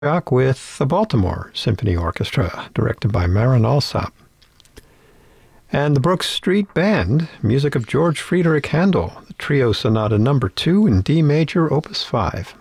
with the Baltimore Symphony Orchestra, directed by Marin Alsop. And the Brook Street Band, music of George Friedrich Handel, the Trio Sonata No. 2 in D major, Opus 5.